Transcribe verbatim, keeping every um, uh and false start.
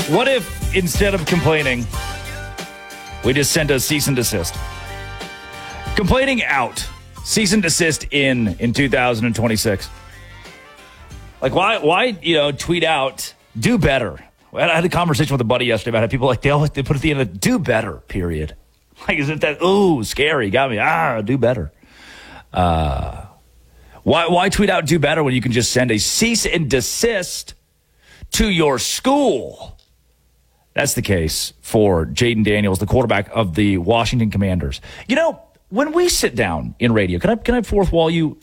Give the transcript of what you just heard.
What if instead of complaining, we just sent a cease and desist? Complaining out, cease and desist in in two thousand twenty-six. Like, why, why, you know, tweet out, do better. I had a conversation with a buddy yesterday about how people like, they always they put at the end of it, do better, period. Like, isn't that, ooh, scary, got me, ah, do better. Uh, why, why tweet out, do better, when you can just send a cease and desist to your school? That's the case for Jayden Daniels, the quarterback of the Washington Commanders. You know, when we sit down in radio, can I, can I fourth wall you